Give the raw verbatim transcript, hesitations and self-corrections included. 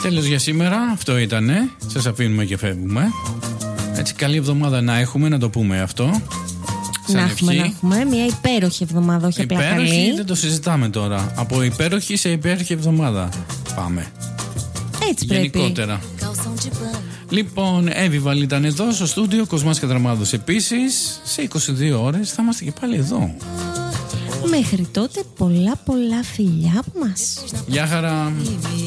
Τέλος για σήμερα, αυτό ήτανε. Σας αφήνουμε και φεύγουμε. Έτσι, καλή εβδομάδα να έχουμε, να το πούμε αυτό. Να έχουμε, να έχουμε μια υπέροχη εβδομάδα, όχι απλά καλή. Υπέροχη, δεν το συζητάμε τώρα. Από υπέροχη σε υπέροχη εβδομάδα πάμε. Έτσι πρέπει. Γενικότερα. Λοιπόν, Εύη ήταν εδώ στο στούντιο, Κοσμάς Κατραμάδος επίσης. Σε είκοσι δύο ώρες θα είμαστε και πάλι εδώ. Μέχρι τότε πολλά πολλά φιλιά από μας. Γεια χαρά.